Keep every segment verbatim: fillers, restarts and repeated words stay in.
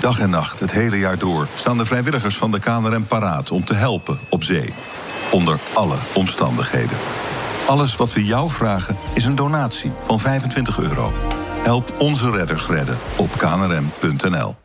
Dag en nacht, het hele jaar door, staan de vrijwilligers van de K N R M paraat om te helpen op zee. Onder alle omstandigheden. Alles wat we jou vragen is een donatie van vijfentwintig euro. Help onze redders redden op k n r m punt n l.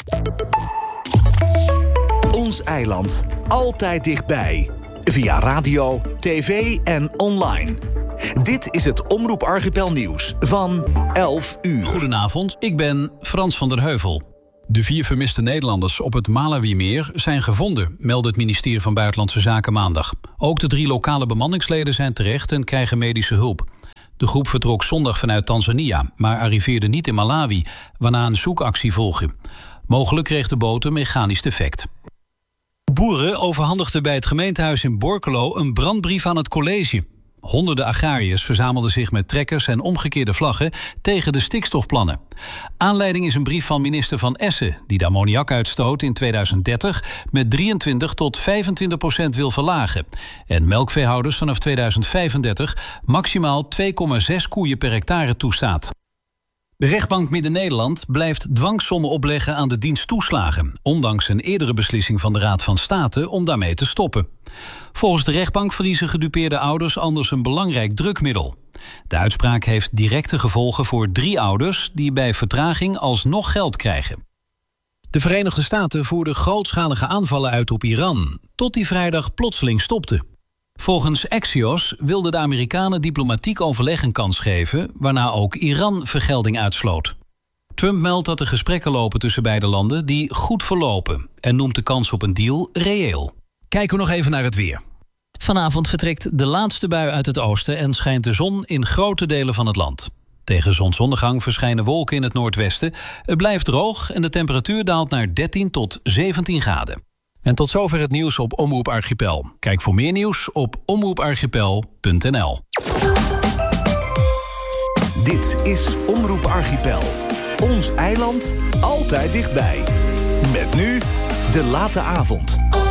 Ons eiland. Altijd dichtbij. Via radio, tv en online. Dit is het Omroep Archipel nieuws van elf uur. Goedenavond, ik ben Frans van der Heuvel. De vier vermiste Nederlanders op het Malawimeer zijn gevonden, meldt het ministerie van Buitenlandse Zaken maandag. Ook de drie lokale bemanningsleden zijn terecht en krijgen medische hulp. De groep vertrok zondag vanuit Tanzania, maar arriveerde niet in Malawi, waarna een zoekactie volgde. Mogelijk kreeg de boot een mechanisch defect. Boeren overhandigden bij het gemeentehuis in Borculo een brandbrief aan het college. Honderden agrariërs verzamelden zich met trekkers en omgekeerde vlaggen tegen de stikstofplannen. Aanleiding is een brief van minister Van Essen, die de ammoniakuitstoot in tweeduizend dertig met drieëntwintig tot vijfentwintig procent wil verlagen. En melkveehouders vanaf tweeduizend vijfendertig maximaal twee komma zes koeien per hectare toestaat. De rechtbank Midden-Nederland blijft dwangsommen opleggen aan de dienst toeslagen, ondanks een eerdere beslissing van de Raad van State om daarmee te stoppen. Volgens de rechtbank verliezen gedupeerde ouders anders een belangrijk drukmiddel. De uitspraak heeft directe gevolgen voor drie ouders die bij vertraging alsnog geld krijgen. De Verenigde Staten voerden grootschalige aanvallen uit op Iran, tot die vrijdag plotseling stopte. Volgens Axios wilden de Amerikanen diplomatiek overleg een kans geven, waarna ook Iran vergelding uitsloot. Trump meldt dat er gesprekken lopen tussen beide landen die goed verlopen en noemt de kans op een deal reëel. Kijken we nog even naar het weer. Vanavond vertrekt de laatste bui uit het oosten en schijnt de zon in grote delen van het land. Tegen zonsondergang verschijnen wolken in het noordwesten. Het blijft droog en de temperatuur daalt naar dertien tot zeventien graden. En tot zover het nieuws op Omroep Archipel. Kijk voor meer nieuws op omroep archipel punt n l. Dit is Omroep Archipel. Ons eiland, altijd dichtbij. Met nu de late avond.